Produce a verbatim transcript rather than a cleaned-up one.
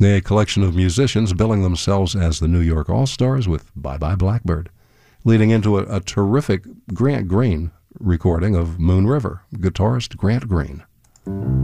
A collection of musicians billing themselves as the New York All-Stars with Bye Bye Blackbird, leading into a, a terrific Grant Green recording of Moon River, guitarist Grant Green.